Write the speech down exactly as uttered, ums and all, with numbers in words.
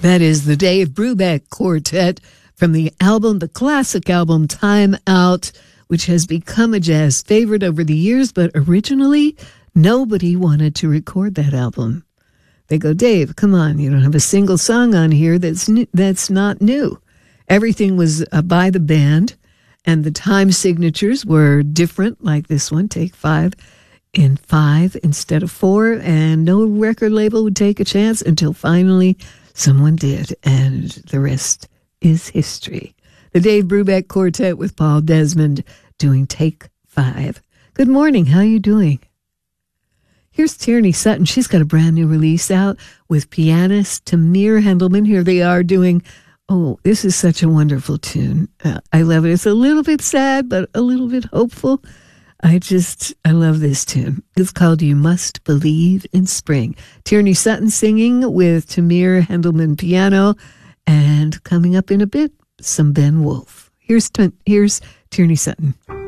That is the Dave Brubeck Quartet from the album, the classic album Time Out, which has become a jazz favorite over the years, but originally nobody wanted to record that album. They go, Dave, come on, you don't have a single song on here that's new, that's not new. Everything was uh, by the band, and the time signatures were different, like this one, take five in five instead of four, and no record label would take a chance until finally someone did, and the rest is history. The Dave Brubeck Quartet with Paul Desmond doing Take Five. Good morning. How are you doing? Here's Tierney Sutton. She's got a brand new release out with pianist Tamir Hendelman. Here they are doing, oh, this is such a wonderful tune. Uh, I love it. It's a little bit sad, but a little bit hopeful. I just, I love this tune. It's called You Must Believe in Spring. Tierney Sutton singing with Tamir Hendelman piano. And coming up in a bit, some Ben Wolf. Here's, here's Tierney Sutton.